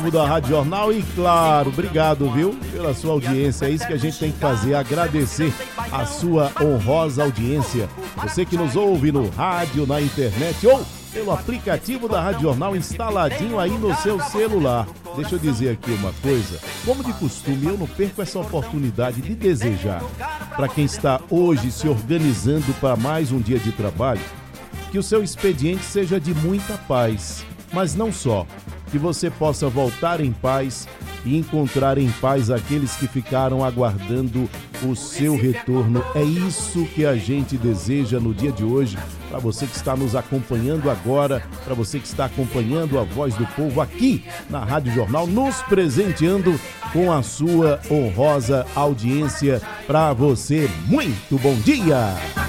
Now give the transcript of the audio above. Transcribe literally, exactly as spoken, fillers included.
Da Rádio Jornal e, claro, obrigado, viu, pela sua audiência. É isso que a gente tem que fazer, agradecer a sua honrosa audiência. Você que nos ouve no rádio, na internet ou pelo aplicativo da Rádio Jornal instaladinho aí no seu celular. Deixa eu dizer aqui uma coisa, como de costume, eu não perco essa oportunidade de desejar para quem está hoje se organizando para mais um dia de trabalho, que o seu expediente seja de muita paz, mas não só. Que você possa voltar em paz e encontrar em paz aqueles que ficaram aguardando o seu retorno. É isso que a gente deseja no dia de hoje, para você que está nos acompanhando agora, para você que está acompanhando a Voz do Povo aqui na Rádio Jornal, nos presenteando com a sua honrosa audiência. Para você, muito bom dia!